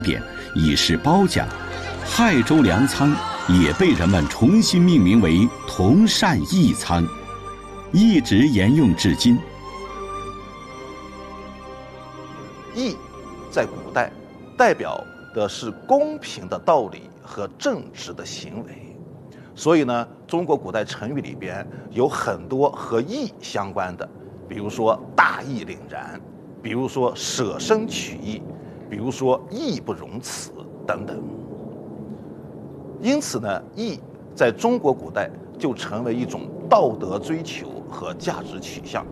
点以示褒奖，亥州粮仓也被人们重新命名为同善义仓，一直沿用至今。 义在古代代表的是公平的道理和正直的行为，所以呢，中国古代成语里边有很多和义相关的，比如说大义凛然，比如说舍生取义，比如说义不容辞等等。因此呢，义在中国古代就成为一种道德追求和价值取向。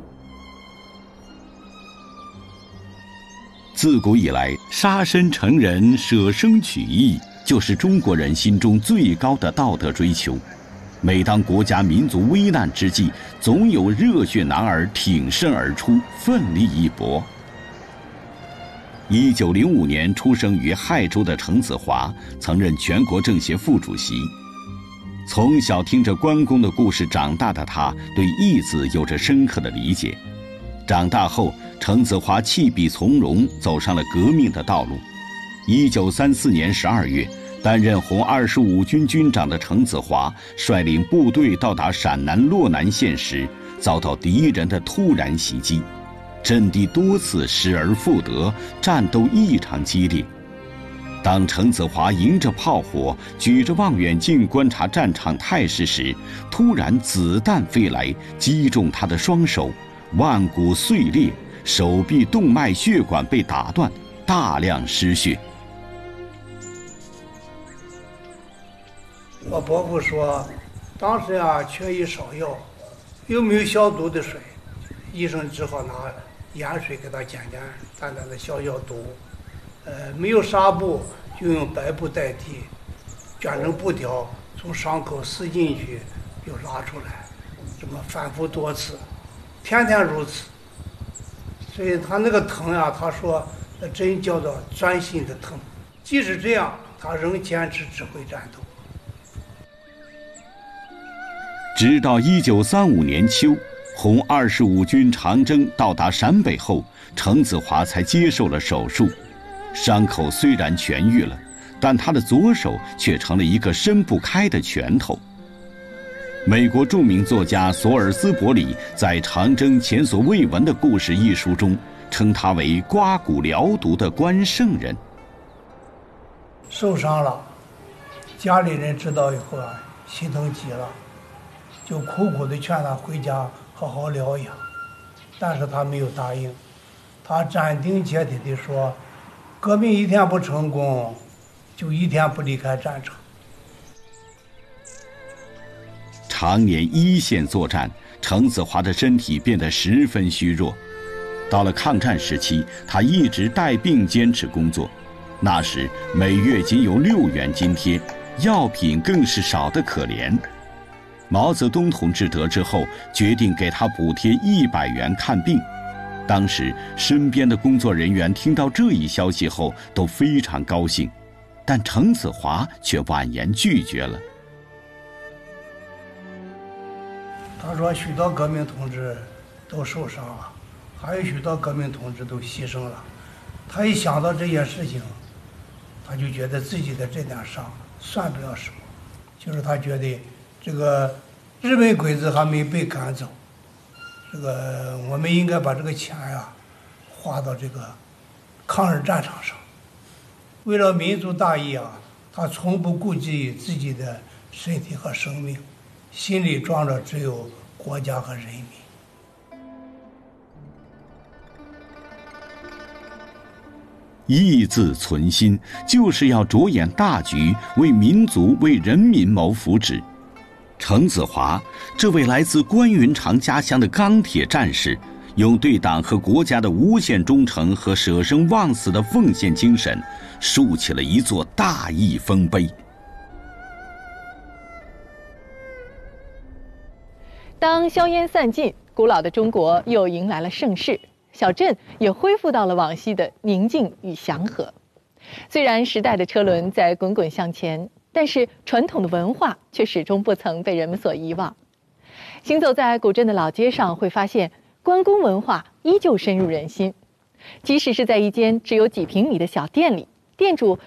自古以来，杀身成仁、舍生取义，就是中国人心中最高的道德追求。每当国家民族危难之际，总有热血男儿挺身而出，奋力一搏。1905年出生于亥州的程子华，曾任全国政协副主席。从小听着关公的故事长大的他，对义字有着深刻的理解。长大后，程子华弃笔从戎，走上了革命的道路。1934年12月，担任红25军军长的程子华率领部队到达陕南洛南县时，遭到敌人的突然袭击，阵地多次失而复得，战斗异常激烈。当程子华迎着炮火，举着望远镜观察战场态势时，突然子弹飞来，击中他的双手，腕骨碎裂，手臂动脉血管被打断，大量失血。 我伯父说，当时缺医少药，又没有消毒的水，医生只好拿盐水给他简单的消毒。没有纱布，就用白布代替，卷成布条，从伤口撕进去，又拉出来，这么反复多次，天天如此。所以他那个疼他说那真叫做钻心的疼。即使这样，他仍坚持指挥战斗。 直到1935年秋，红25军长征到达陕北后，程子华才接受了手术。伤口虽然痊愈了，但他的左手却成了一个伸不开的拳头。美国著名作家索尔斯伯里在《长征前所未闻的故事》一书中，称他为刮骨疗毒的关圣人。 受伤了，家里人知道以后心疼极了，就苦苦地劝他回家好好疗养，但是他没有答应。他斩钉截铁地说，革命一天不成功，就一天不离开战场。 常年一线作战，程子华的身体变得十分虚弱。到了抗战时期，他一直带病坚持工作。那时每月仅有6元津贴，药品更是少得可怜。毛泽东同志得知后，决定给他补贴100元看病。当时身边的工作人员听到这一消息后都非常高兴，但程子华却婉言拒绝了。 他说许多革命同志都受伤了，还有许多革命同志都牺牲了。他一想到这些事情，他就觉得自己的这点伤算不了什么，就是他觉得这个日本鬼子还没被赶走，我们应该把这个钱花到这个抗日战场上。为了民族大义他从不顾及自己的身体和生命，心里装着只有国家和人民。 义字存心，就是要着眼大局，为民族、为人民谋福祉。程子华这位来自关云长家乡的钢铁战士，用对党和国家的无限忠诚和舍生忘死的奉献精神，竖起了一座大义丰碑。 当硝烟散尽，古老的中国又迎来了盛世，小镇也恢复到了往昔的宁静与祥和。虽然时代的车轮在滚滚向前，但是传统的文化却始终不曾被人们所遗忘。行走在古镇的老街上，会发现关公文化依旧深入人心。即使是在一间只有几平米的小店里，店主